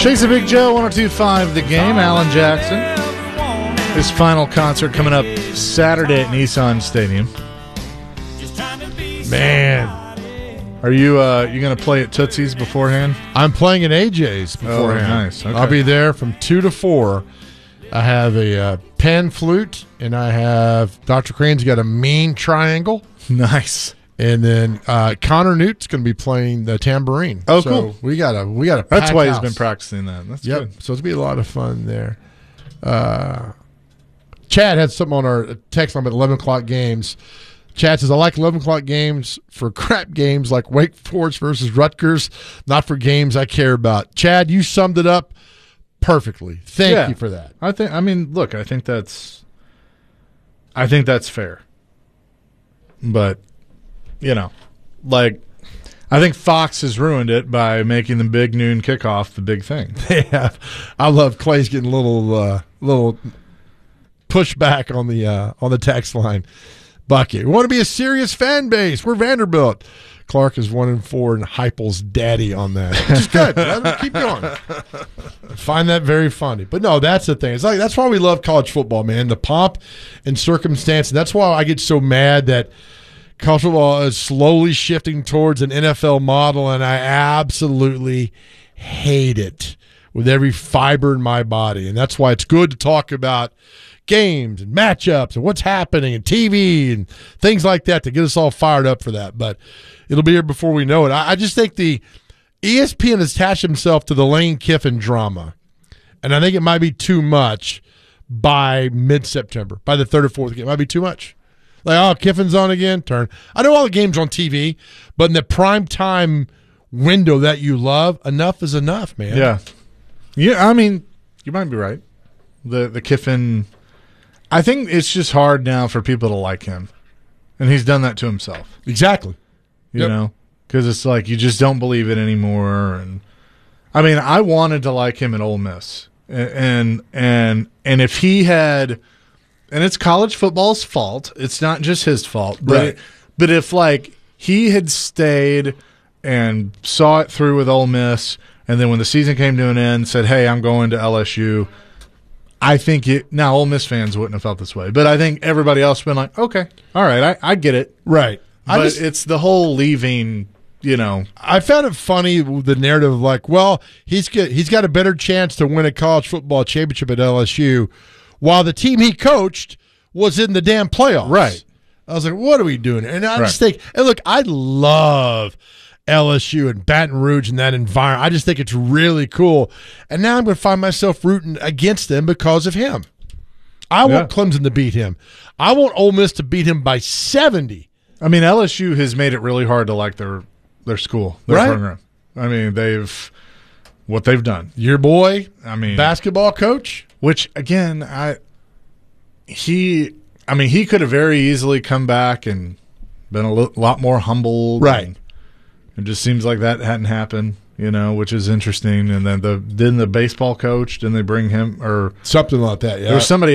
Chase a Big Joe, 102.5 The Game. Alan Jackson. His final concert coming up Saturday at Nissan Stadium. Man. Are you going to play at Tootsie's beforehand? I'm playing at AJ's beforehand. Oh, nice. Okay. I'll be there from 2 to 4. I have a pan flute, and I have Dr. Crane's got a mean triangle. Nice. And then Connor Newt's going to be playing the tambourine. Oh, so cool. We got a That's why house. he's been practicing that. That's Yep. good. So it's going to be a lot of fun there. Chad had something on our text line about 11 o'clock games. Chad says, I like 11 o'clock games for crap games like Wake Forest versus Rutgers, not for games I care about. Chad, you summed it up perfectly. Thank you for that. I think that's fair. But, I think Fox has ruined it by making the big noon kickoff the big thing. They have. I love Clay's getting a little pushback on the text line. Bucky, we want to be a serious fan base. We're Vanderbilt. Clark is 1-4 and Heupel's daddy on that. Which is good. Let him keep going. I find that very funny. But no, that's the thing. It's like that's why we love college football, man. The pomp and circumstance. And that's why I get so mad that college football is slowly shifting towards an NFL model, and I absolutely hate it with every fiber in my body. And that's why it's good to talk about games and matchups and what's happening and TV and things like that to get us all fired up for that. But it'll be here before we know it. I just think the ESPN has attached himself to the Lane Kiffin drama, and I think it might be too much by mid-September, by the third or fourth game. It might be too much. Like, oh, Kiffin's on again, turn. I know all the games on TV, but in the prime time window that you love, enough is enough, man. Yeah. Yeah, I mean, you might be right. The Kiffin, I think it's just hard now for people to like him. And he's done that to himself. Exactly. You know? Because it's like you just don't believe it anymore. And I mean, I wanted to like him at Ole Miss. And if he had, and it's college football's fault. It's not just his fault. Right. But if, like, he had stayed and saw it through with Ole Miss, and then when the season came to an end, said, hey, I'm going to LSU, I think now Ole Miss fans wouldn't have felt this way. But I think everybody else would have been like, okay, all right, I get it. Right. But it's the whole leaving, I found it funny, the narrative of like, well, he's got a better chance to win a college football championship at LSU while the team he coached was in the damn playoffs. Right. I was like, what are we doing? And I just think, and look, I love LSU and Baton Rouge and that environment. I just think it's really cool. And now I'm going to find myself rooting against them because of him. I want Clemson to beat him. I want Ole Miss to beat him by 70. I mean, LSU has made it really hard to like their school, their program. I mean, what they've done. Your boy, I mean, basketball coach, which again, he could have very easily come back and been a lot more humble. Right. It just seems like that hadn't happened, which is interesting. And then the baseball coach, didn't they bring him or something like that? Yeah. There was somebody